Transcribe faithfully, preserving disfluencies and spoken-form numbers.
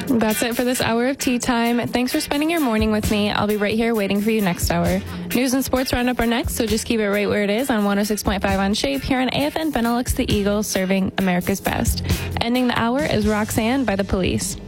That's it for this hour of Tea Time. Thanks for spending your morning with me. I'll be right here waiting for you next hour. News and sports roundup are next, so just keep it right where it is on one oh six point five on Shape here on A F N Benelux, the Eagle, serving America's best. Ending the hour is Roxanne by The Police.